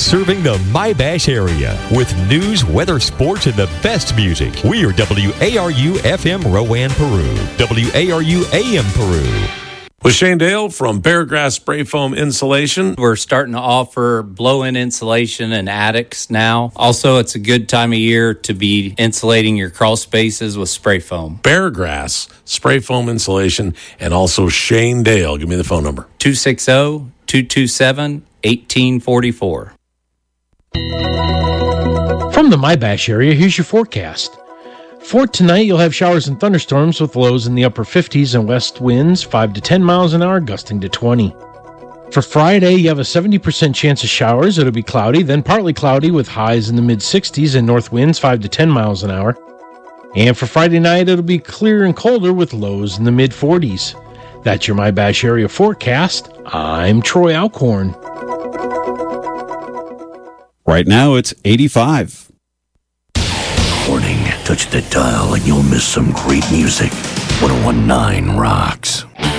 serving the My-Bash area with news, weather, sports, and the best music. We are WARU FM Rowan, Peru. WARU AM Peru. With Shane Dale from Beargrass Spray Foam Insulation. We're starting to offer blow-in insulation in attics now. Also, it's a good time of year to be insulating your crawl spaces with spray foam. Beargrass Spray Foam Insulation, and also Shane Dale. Give me the phone number. 260-227-1844. From the My-Bash area, here's your forecast. For tonight, you'll have showers and thunderstorms with lows in the upper 50s and west winds 5 to 10 miles an hour, gusting to 20. For Friday, you have a 70% chance of showers. It'll be cloudy, then partly cloudy with highs in the mid-60s and north winds 5 to 10 miles an hour. And for Friday night, it'll be clear and colder with lows in the mid-40s. That's your My-Bash area forecast. I'm Troy Alcorn. Right now, it's 85. Warning, touch the dial and you'll miss some great music. 101.9 rocks.